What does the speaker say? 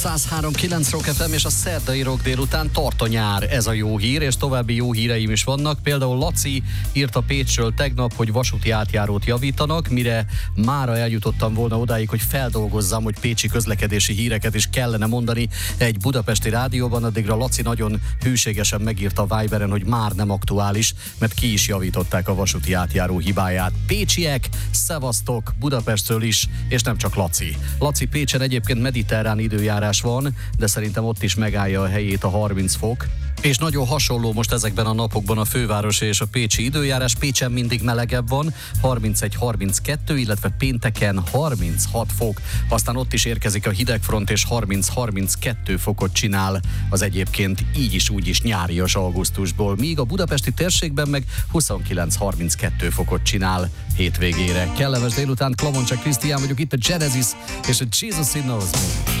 103.9 Rock FM, és a szerdai rock délután tart a nyár. Ez a jó hír, és további jó híreim is vannak. Például Laci írta Pécsről tegnap, hogy vasúti átjárót javítanak, mire mára eljutottam volna odáig, hogy feldolgozzam, hogy pécsi közlekedési híreket is kellene mondani egy budapesti rádióban. Addigra Laci nagyon hűségesen megírta a Viberen, hogy már nem aktuális, mert ki is javították a vasúti átjáró hibáját. Pécsiek, szevasztok Budapestről is, és nem csak Laci. Laci, Pécsen egyébként mediterrán időjárás van, de szerintem ott is megállja a helyét a 30 fok. És nagyon hasonló most ezekben a napokban a főváros és a pécsi időjárás. Pécsen mindig melegebb van, 31-32, illetve pénteken 36 fok. Aztán ott is érkezik a hidegfront, és 30-32 fokot csinál az egyébként így is úgy is nyárias augusztusból. Míg a budapesti térségben meg 29-32 fokot csinál hétvégére. Kellemes délután, Klamoncsak Krisztián vagyok, itt a Genesis és a Jesus He Knows Me.